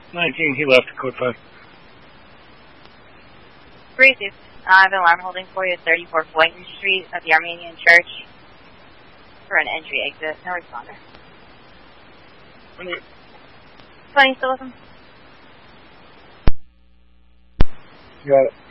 19, he left, code 5. 3-2. I have an alarm holding for you at 34 Boynton Street at the Armenian Church for an entry exit. No responder. 20, still with him? Got it.